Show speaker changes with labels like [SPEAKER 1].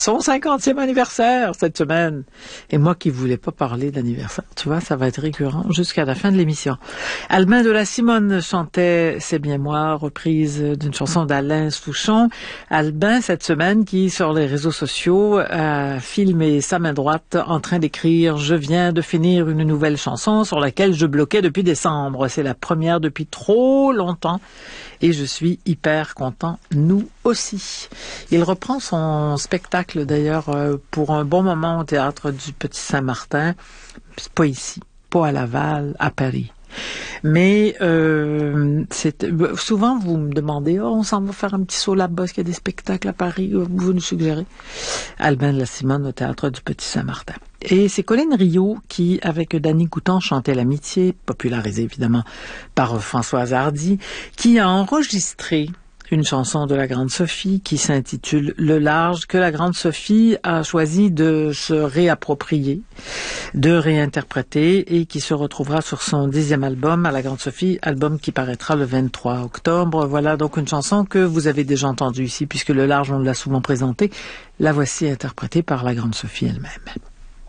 [SPEAKER 1] son 50e anniversaire cette semaine. Et moi qui voulais pas parler d'anniversaire, tu vois, ça va être récurrent jusqu'à la fin de l'émission. Albin de la Simone chantait C'est bien moi, reprise d'une chanson d'Alain Souchon. Albin, cette semaine, qui sur les réseaux sociaux a filmé sa main droite en train d'écrire « Je viens de finir une nouvelle chanson sur laquelle je bloquais depuis décembre. C'est la première depuis trop longtemps. » Et je suis hyper content, nous aussi. Il reprend son spectacle d'ailleurs pour un bon moment au Théâtre du Petit Saint-Martin. C'est pas ici, pas à Laval, à Paris. Mais souvent vous me demandez on s'en va faire un petit saut là-bas, est-ce qu'il y a des spectacles à Paris, vous nous suggérez. Albin de la Simone au Théâtre du Petit Saint-Martin. Et c'est Colline Rio qui, avec Danny Coutan, chantait L'Amitié, popularisée évidemment par Françoise Hardy, qui a enregistré une chanson de la Grande Sophie qui s'intitule Le Large, que la Grande Sophie a choisi de se réapproprier, de réinterpréter et qui se retrouvera sur son 10e album à la Grande Sophie, album qui paraîtra le 23 octobre. Voilà donc une chanson que vous avez déjà entendue ici puisque Le Large, on l'a souvent présentée. La voici interprétée par la Grande Sophie elle-même.